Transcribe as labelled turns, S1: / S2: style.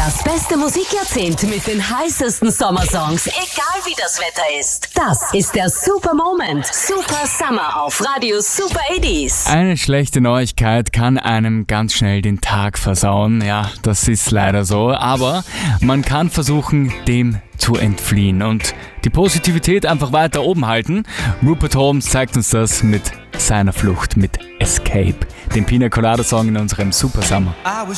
S1: Das beste Musikjahrzehnt mit den heißesten Sommersongs, egal wie das Wetter ist. Das ist der Super Moment. Super Summer auf Radio Super 80s.
S2: Eine schlechte Neuigkeit kann einem ganz schnell den Tag versauen. Ja, das ist leider so. Aber man kann versuchen, dem zu entfliehen und die Positivität einfach weiter oben halten. Rupert Holmes zeigt uns das mit seiner Flucht, mit Escape, dem Pina Colada Song in unserem Super Summer.
S3: I was